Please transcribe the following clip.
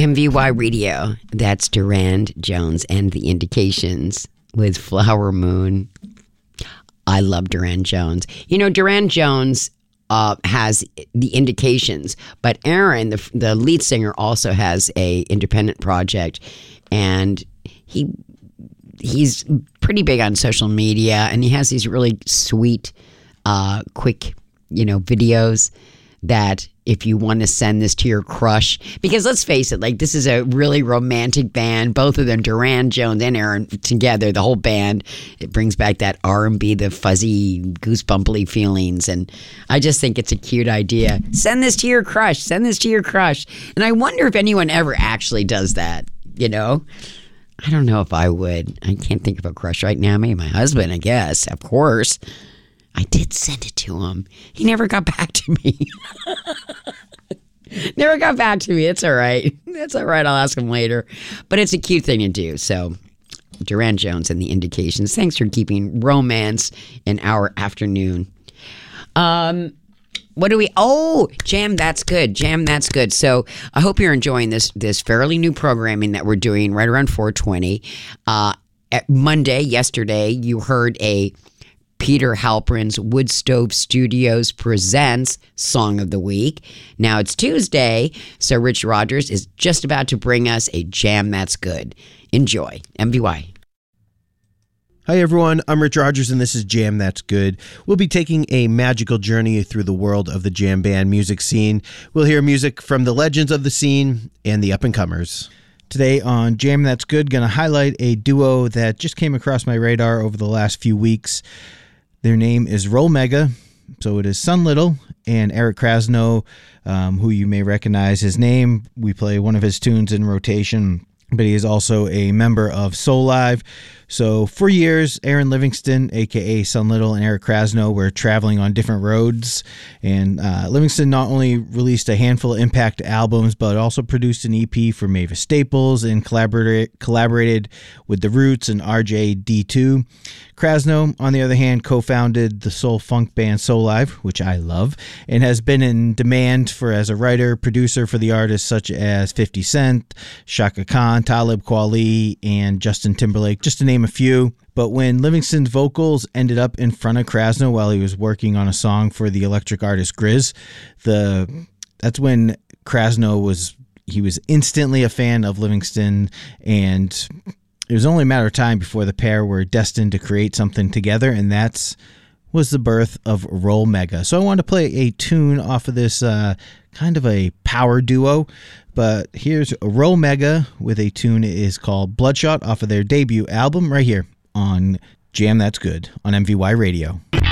MVY Radio. That's Durand Jones and the Indications with Flower Moon. I love Durand Jones. You know, Durand Jones has the Indications, but Aaron, the lead singer, also has a independent project, and he's pretty big on social media, and he has these really sweet, quick, videos that if you want to send this to your crush, because let's face it, like, this is a really romantic band, both of them, Durand Jones and Aaron together, the whole band, it brings back that R&B, the fuzzy, goosebumply feelings, and I just think it's a cute idea. Send this to your crush, and I wonder if anyone ever actually does that, I don't know if I would. I can't think of a crush right now. Maybe my husband, I guess, of course. I did send it to him. He never got back to me. It's all right. That's all right. I'll ask him later. But it's a cute thing to do. So, Durand Jones and the Indications. Thanks for keeping romance in our afternoon. Jam That's Good. So I hope you're enjoying this fairly new programming that we're doing right around 420. At Monday, yesterday, you heard a Peter Halperin's Wood Stove Studios Presents Song of the Week. Now it's Tuesday, so Rich Rogers is just about to bring us a Jam That's Good. Enjoy. MVY. Hi everyone, I'm Rich Rogers and this is Jam That's Good. We'll be taking a magical journey through the world of the jam band music scene. We'll hear music from the legends of the scene and the up-and-comers. Today on Jam That's Good, going to highlight a duo that just came across my radar over the last few weeks. Their name is Roll Mega, so it is Sun Little and Eric Krasno, who you may recognize his name. We play one of his tunes in rotation, but he is also a member of Soul Live. So for years, Aaron Livingston, a.k.a. Sun Little, and Eric Krasno were traveling on different roads. And Livingston not only released a handful of Impact albums, but also produced an EP for Mavis Staples and collaborated with The Roots and RJD2. Krasno, on the other hand, co-founded the soul funk band Soul Live, which I love, and has been in demand as a writer, producer for the artists such as 50 Cent, Shaka Khan, Talib Kweli, and Justin Timberlake, just to name a few. But when Livingston's vocals ended up in front of Krasno while he was working on a song for the electric artist Grizz, that's when Krasno was instantly a fan of Livingston, and it was only a matter of time before the pair were destined to create something together, and was the birth of Roll Mega. So I wanted to play a tune off of this kind of a power duo, but here's Roll Mega with a tune that is called Bloodshot off of their debut album right here on Jam That's Good on MVY Radio.